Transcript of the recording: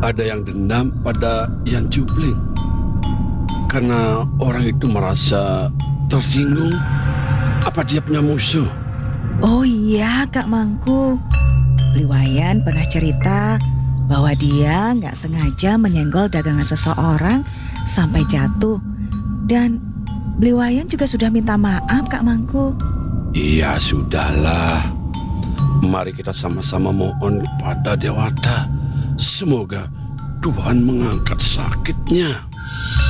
ada yang dendam pada Yan Cupling karena orang itu merasa tersinggung. Apa dia punya musuh? Oh iya, Kak Mangku. Bliwayan pernah cerita bahwa dia nggak sengaja menyenggol dagangan seseorang sampai jatuh. Dan Bliwayan juga sudah minta maaf, Kak Mangku. Iya, sudahlah. Mari kita sama-sama mohon kepada Dewata. Semoga Tuhan mengangkat sakitnya.